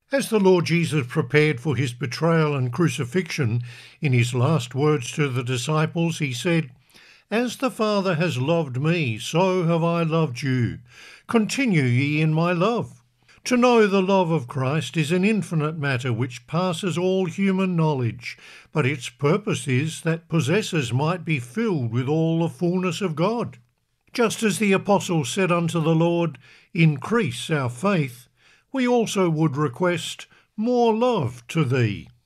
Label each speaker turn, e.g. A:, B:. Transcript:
A: As the Lord Jesus prepared for his betrayal and crucifixion, in his last words to the disciples, he said, "As the Father has loved me, so have I loved you. Continue ye in my love." To know the love of Christ is an infinite matter which passes all human knowledge, but its purpose is that possessors might be filled with all the fullness of God. Just as the apostle said unto the Lord, "Increase our faith," we also would request more love to thee.